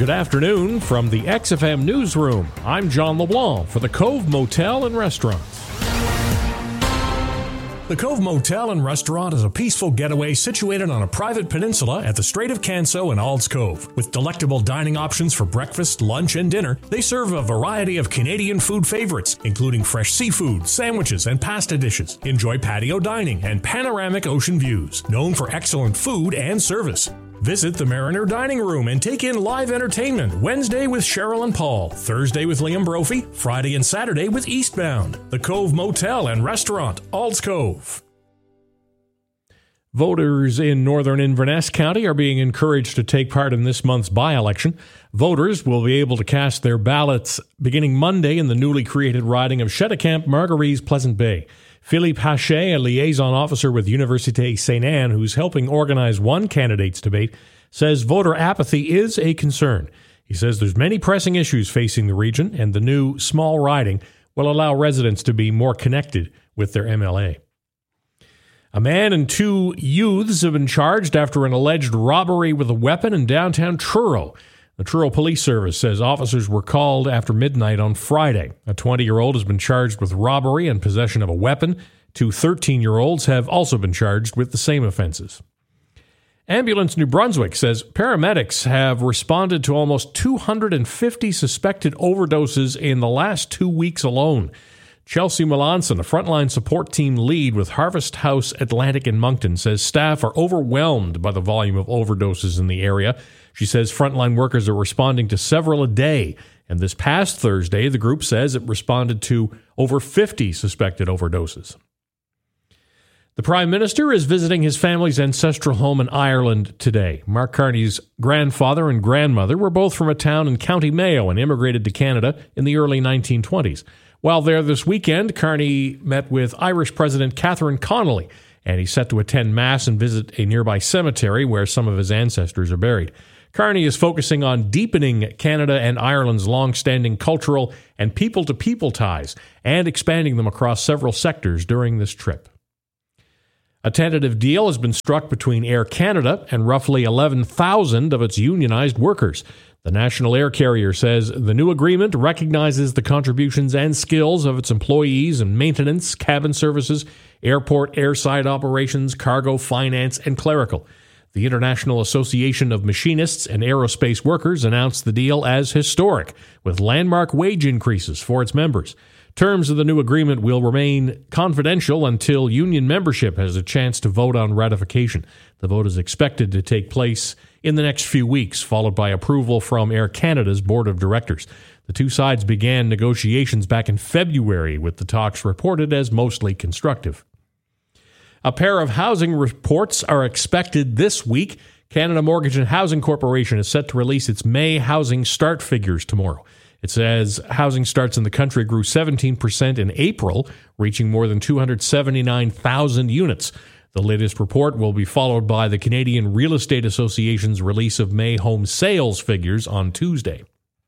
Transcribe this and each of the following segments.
Good afternoon from the XFM Newsroom. I'm John LeBlanc for the Cove Motel and Restaurant. The Cove Motel and Restaurant is a peaceful getaway situated on a private peninsula at the Strait of Canso in Alds Cove. With delectable dining options for breakfast, lunch, and dinner, they serve a variety of Canadian food favorites, including fresh seafood, sandwiches, and pasta dishes. Enjoy patio dining and panoramic ocean views. Known for excellent food and service. Visit the Mariner Dining Room and take in live entertainment Wednesday with Cheryl and Paul, Thursday with Liam Brophy, Friday and Saturday with Eastbound. The Cove Motel and Restaurant, Alds Cove. Voters in northern Inverness County are being encouraged to take part in this month's by-election. Voters will be able to cast their ballots beginning Monday in the newly created riding of Cheticamp Margarese Pleasant Bay. Philippe Hachet, a liaison officer with Université St. Anne, who's helping organize one candidate's debate, says voter apathy is a concern. He says there's many pressing issues facing the region, and the new small riding will allow residents to be more connected with their MLA. A man and two youths have been charged after an alleged robbery with a weapon in downtown Truro. The Truro Police Service says officers were called after midnight on Friday. A 20-year-old has been charged with robbery and possession of a weapon. Two 13-year-olds have also been charged with the same offenses. Ambulance New Brunswick says paramedics have responded to almost 250 suspected overdoses in the last 2 weeks alone. Chelsea Melanson, a frontline support team lead with Harvest House Atlantic in Moncton, says staff are overwhelmed by the volume of overdoses in the area. She says frontline workers are responding to several a day, and this past Thursday, the group says it responded to over 50 suspected overdoses. The Prime Minister is visiting his family's ancestral home in Ireland today. Mark Carney's grandfather and grandmother were both from a town in County Mayo and immigrated to Canada in the early 1920s. While there this weekend, Carney met with Irish President Catherine Connolly, and he's set to attend Mass and visit a nearby cemetery where some of his ancestors are buried. Carney is focusing on deepening Canada and Ireland's long-standing cultural and people-to-people ties and expanding them across several sectors during this trip. A tentative deal has been struck between Air Canada and roughly 11,000 of its unionized workers. The national air carrier says the new agreement recognizes the contributions and skills of its employees in maintenance, cabin services, airport airside operations, cargo, finance, and clerical. The International Association of Machinists and Aerospace Workers announced the deal as historic, with landmark wage increases for its members. Terms of the new agreement will remain confidential until union membership has a chance to vote on ratification. The vote is expected to take place in the next few weeks, followed by approval from Air Canada's board of directors. The two sides began negotiations back in February, with the talks reported as mostly constructive. A pair of housing reports are expected this week. Canada Mortgage and Housing Corporation is set to release its May housing start figures tomorrow. It says housing starts in the country grew 17% in April, reaching more than 279,000 units. The latest report will be followed by the Canadian Real Estate Association's release of May home sales figures on Tuesday.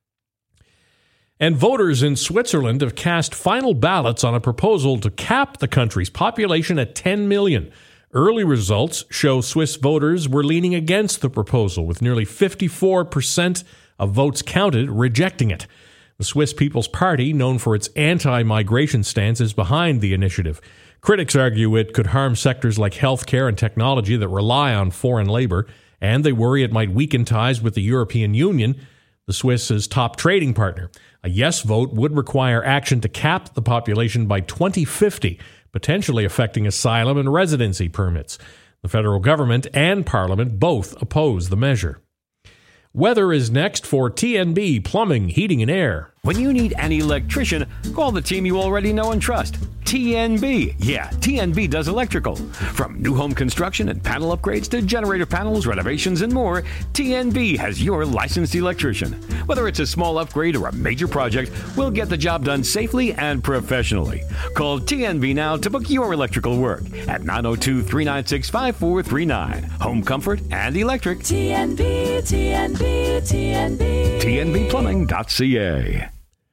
And voters in Switzerland have cast final ballots on a proposal to cap the country's population at 10 million. Early results show Swiss voters were leaning against the proposal, with nearly 54% of votes counted rejecting it. The Swiss People's Party, known for its anti-migration stance, is behind the initiative. Critics argue it could harm sectors like healthcare and technology that rely on foreign labor, and they worry it might weaken ties with the European Union, the Swiss' top trading partner. A yes vote would require action to cap the population by 2050, potentially affecting asylum and residency permits. The federal government and parliament both oppose the measure. Weather is next for TNB Plumbing, Heating and Air. When you need an electrician, call the team you already know and trust. TNB. Yeah, TNB does electrical. From new home construction and panel upgrades to generator panels, renovations, and more, TNB has your licensed electrician. Whether it's a small upgrade or a major project, we'll get the job done safely and professionally. Call TNB now to book your electrical work at 902-396-5439. Home comfort and electric. TNB, TNB, TNB. TNBplumbing.ca.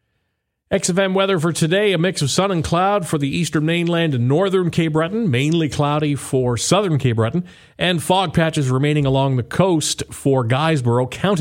XFM weather for today, a mix of sun and cloud for the eastern mainland and northern Cape Breton, mainly cloudy for southern Cape Breton, and fog patches remaining along the coast for Guysborough County.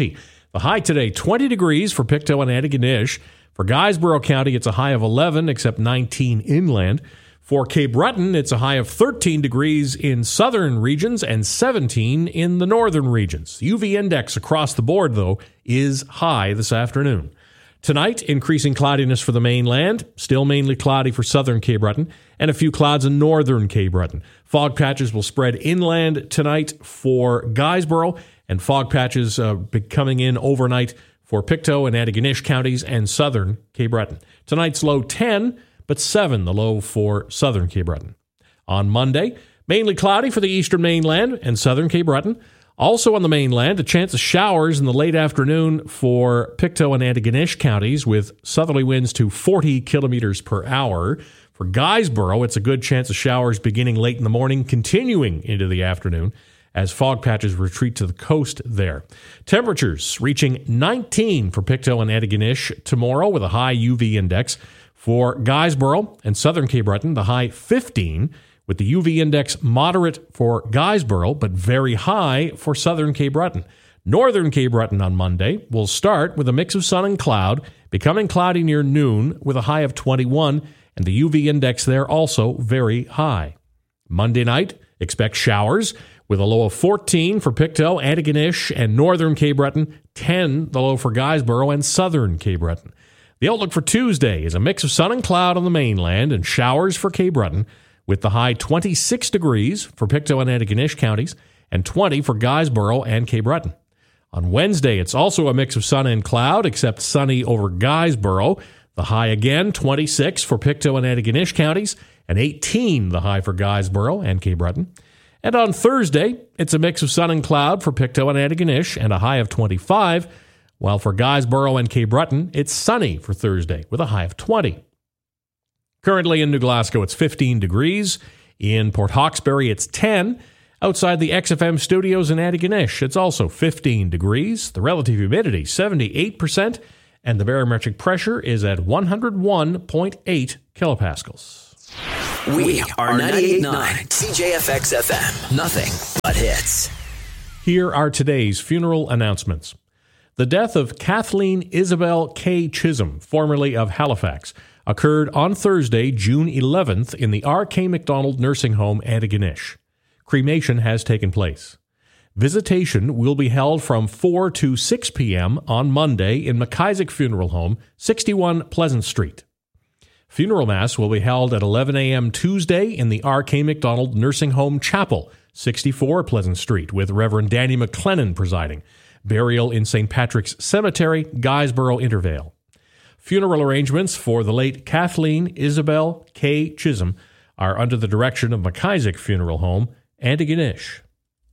The high today, 20 degrees for Pictou and Antigonish. For Guysborough County, it's a high of 11, except 19 inland. For Cape Breton, it's a high of 13 degrees in southern regions and 17 in the northern regions. The UV index across the board, though, is high this afternoon. Tonight, increasing cloudiness for the mainland, still mainly cloudy for southern Cape Breton, and a few clouds in northern Cape Breton. Fog patches will spread inland tonight for Guysborough, and fog patches coming in overnight for Pictou and Antigonish counties and southern Cape Breton. Tonight's low 10, but 7 the low for southern Cape Breton. On Monday, mainly cloudy for the eastern mainland and southern Cape Breton. Also on the mainland, a chance of showers in the late afternoon for Pictou and Antigonish counties with southerly winds to 40 kilometers per hour. For Guysborough, it's a good chance of showers beginning late in the morning, continuing into the afternoon as fog patches retreat to the coast there. Temperatures reaching 19 for Pictou and Antigonish tomorrow with a high UV index. For Guysborough and southern Cape Breton, the high 15 with the UV index moderate for Guysborough, but very high for southern Cape Breton. Northern Cape Breton on Monday will start with a mix of sun and cloud, becoming cloudy near noon with a high of 21, and the UV index there also very high. Monday night, expect showers with a low of 14 for Pictou, Antigonish, and northern Cape Breton, 10 the low for Guysborough and southern Cape Breton. The outlook for Tuesday is a mix of sun and cloud on the mainland and showers for Cape Breton, with the high 26 degrees for Pictou and Antigonish counties and 20 for Guysborough and Cape Breton. On Wednesday, it's also a mix of sun and cloud, except sunny over Guysborough. The high again, 26 for Pictou and Antigonish counties and 18 the high for Guysborough and Cape Breton. And on Thursday, it's a mix of sun and cloud for Pictou and Antigonish and a high of 25, while for Guysborough and Cape Breton, it's sunny for Thursday with a high of 20. Currently in New Glasgow, it's 15 degrees. In Port Hawkesbury, it's 10. Outside the XFM studios in Antigonish, it's also 15 degrees. The relative humidity, 78%, and the barometric pressure is at 101.8 kilopascals. We are 98.9 CJFX FM. Nothing but hits. Here are today's funeral announcements. The death of Kathleen Isabel K. Chisholm, formerly of Halifax, occurred on Thursday, June 11th in the R.K. MacDonald Nursing Home, Antigonish. Cremation has taken place. Visitation will be held from 4 to 6 p.m. on Monday in McIsaac Funeral Home, 61 Pleasant Street. Funeral Mass will be held at 11 a.m. Tuesday in the R.K. MacDonald Nursing Home Chapel, 64 Pleasant Street, with Reverend Danny McLennan presiding. Burial in St. Patrick's Cemetery, Guysborough, Intervale. Funeral arrangements for the late Kathleen Isabel K. Chisholm are under the direction of McIsaac Funeral Home, Antigonish.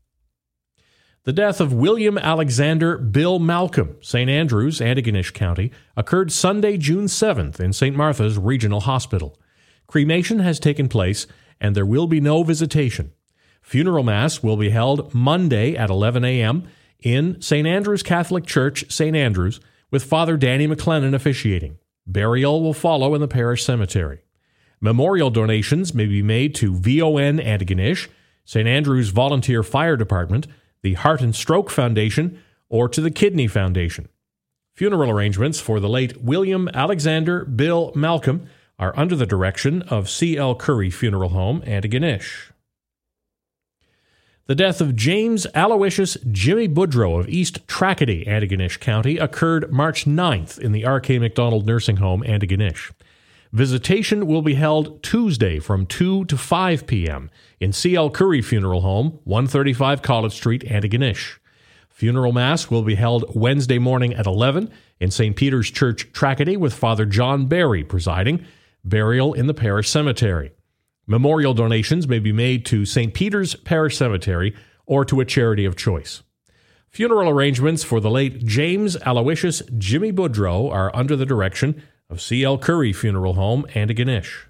The death of William Alexander Bill Malcolm, St. Andrews, Antigonish County, occurred Sunday, June 7th in St. Martha's Regional Hospital. Cremation has taken place, and there will be no visitation. Funeral Mass will be held Monday at 11 a.m. in St. Andrew's Catholic Church, St. Andrews, with Father Danny McLennan officiating. Burial will follow in the parish cemetery. Memorial donations may be made to VON Antigonish, St. Andrew's Volunteer Fire Department, the Heart and Stroke Foundation, or to the Kidney Foundation. Funeral arrangements for the late William Alexander Bill Malcolm are under the direction of C.L. Curry Funeral Home, Antigonish. The death of James Aloysius Jimmy Boudreau of East Tracadie, Antigonish County, occurred March 9th in the R.K. MacDonald Nursing Home, Antigonish. Visitation will be held Tuesday from 2 to 5 p.m. in C.L. Curry Funeral Home, 135 College Street, Antigonish. Funeral Mass will be held Wednesday morning at 11 in St. Peter's Church, Tracadie, with Father John Barry presiding. Burial in the parish cemetery. Memorial donations may be made to St. Peter's Parish Cemetery or to a charity of choice. Funeral arrangements for the late James Aloysius Jimmy Boudreau are under the direction of C.L. Curry Funeral Home, Antigonish.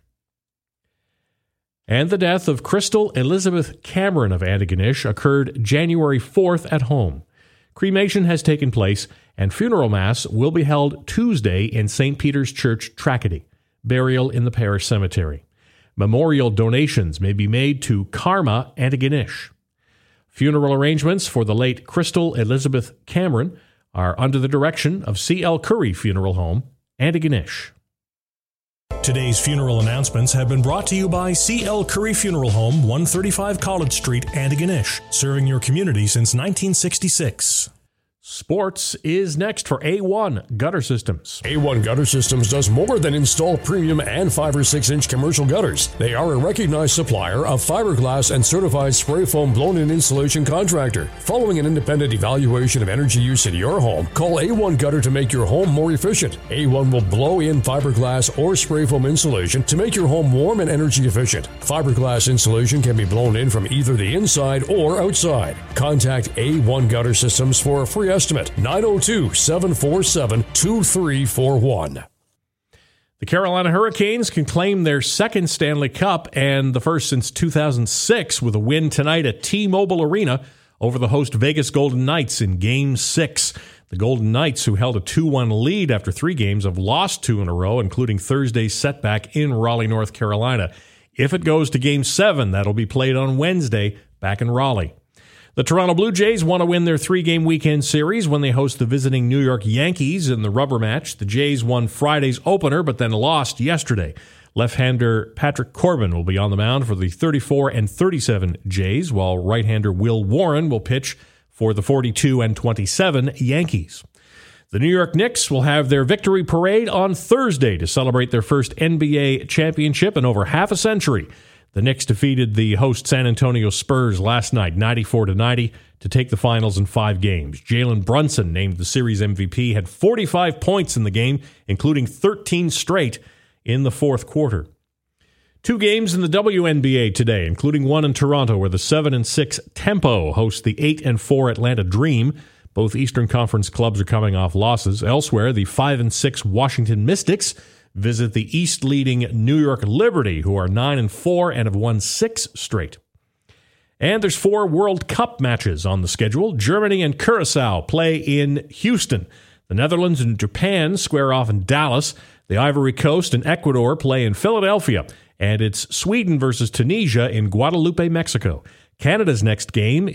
And the death of Crystal Elizabeth Cameron of Antigonish occurred January 4th at home. Cremation has taken place, and funeral mass will be held Tuesday in St. Peter's Church, Tracadie. Burial in the parish cemetery. Memorial donations may be made to Karma Antigonish. Funeral arrangements for the late Crystal Elizabeth Cameron are under the direction of C.L. Curry Funeral Home, Antigonish. Today's funeral announcements have been brought to you by C.L. Curry Funeral Home, 135 College Street, Antigonish, serving your community since 1966. Sports is next for A1 Gutter Systems. A1 Gutter Systems does more than install premium and 5 or 6 inch commercial gutters. They are a recognized supplier of fiberglass and certified spray foam blown-in insulation contractor. Following an independent evaluation of energy use in your home, call A1 Gutter to make your home more efficient. A1 will blow in fiberglass or spray foam insulation to make your home warm and energy efficient. Fiberglass insulation can be blown in from either the inside or outside. Contact A1 Gutter Systems for a free estimate, 902-747-2341. The Carolina Hurricanes can claim their second Stanley Cup and the first since 2006 with a win tonight at T-Mobile Arena over the host Vegas Golden Knights in Game 6. The Golden Knights, who held a 2-1 lead after 3 games, have lost 2 in a row, including Thursday's setback in Raleigh, North Carolina. If it goes to Game 7, that'll be played on Wednesday back in Raleigh. The Toronto Blue Jays want to win their 3-game weekend series when they host the visiting New York Yankees in the rubber match. The Jays won Friday's opener, but then lost yesterday. Left-hander Patrick Corbin will be on the mound for the 34-37 Jays, while right-hander Will Warren will pitch for the 42-27 Yankees. The New York Knicks will have their victory parade on Thursday to celebrate their first NBA championship in over half a century. The Knicks defeated the host San Antonio Spurs last night, 94-90, to take the finals in 5 games. Jalen Brunson, named the series MVP, had 45 points in the game, including 13 straight in the fourth quarter. 2 games in the WNBA today, including one in Toronto, where the 7-6 Tempo hosts the 8-4 Atlanta Dream. Both Eastern Conference clubs are coming off losses. Elsewhere, the 5-6 Washington Mystics visit the East-leading New York Liberty, who are 9-4 and have won 6 straight. And there's 4 World Cup matches on the schedule. Germany and Curacao play in Houston. The Netherlands and Japan square off in Dallas. The Ivory Coast and Ecuador play in Philadelphia. And it's Sweden versus Tunisia in Guadalupe, Mexico. Canada's next game